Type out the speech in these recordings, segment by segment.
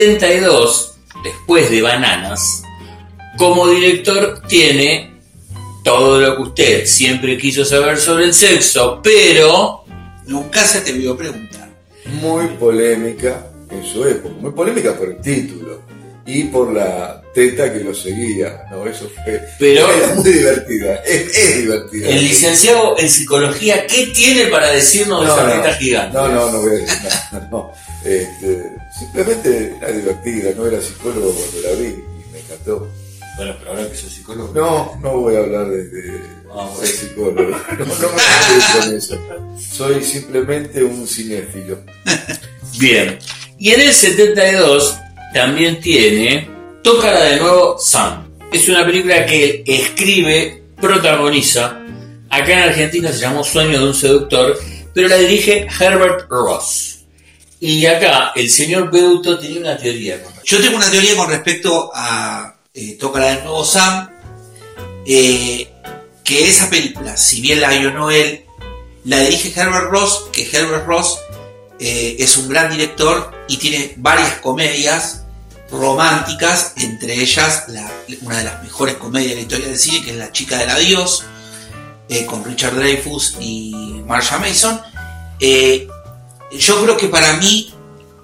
72, después de Bananas, como director tiene todo lo que usted siempre quiso saber sobre el sexo, pero nunca se te vio preguntar. Muy polémica en su época, muy polémica por el título y por la teta que lo seguía, ¿no? Eso fue, pero era muy divertida, es divertida. El licenciado en psicología, ¿qué tiene para decirnos de esa teta gigante? No voy a decir nada, no. Simplemente era divertida, no era psicólogo cuando la vi y me encantó. Bueno, pero ahora que soy psicólogo. No voy a hablar de psicólogo. No me meto con eso. Soy simplemente un cinéfilo. Bien. Y en el 72 también tiene Tócala de nuevo, Sam. Es una película que escribe, protagoniza. Acá en Argentina se llamó Sueño de un seductor, pero la dirige Herbert Ross. Y acá el señor Beuto tenía una teoría. Yo tengo una teoría con respecto a Tócala de nuevo, Sam. Que esa película, si bien la guionó él, la dirige Herbert Ross, que Herbert Ross es un gran director y tiene varias comedias románticas, entre ellas una de las mejores comedias de la historia del cine, que es La chica del adiós, con Richard Dreyfuss y Marsha Mason. Yo creo que para mí,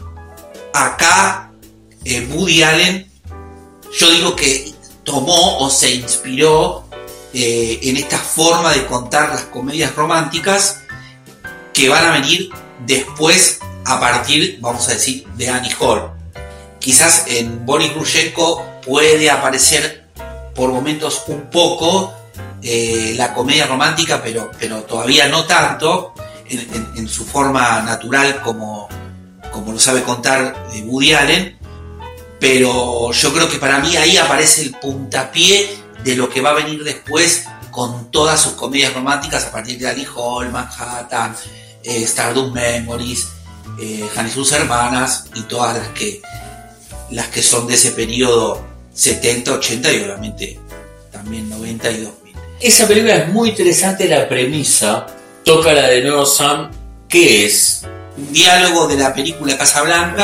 acá, Woody Allen, yo digo que tomó o se inspiró en esta forma de contar las comedias románticas que van a venir después a partir, vamos a decir, de Annie Hall. Quizás en Boris Grushenko puede aparecer por momentos un poco la comedia romántica, pero todavía no tanto en su forma natural como lo sabe contar Woody Allen. Pero yo creo que para mí ahí aparece el puntapié de lo que va a venir después con todas sus comedias románticas a partir de Annie Hall, Manhattan, Stardust Memories, Jane y sus hermanas y todas las que son de ese periodo 70, 80 y obviamente también 90 y 2000. Esa película es muy interesante, la premisa. Tócala de nuevo, Sam, que es un diálogo de la película Casablanca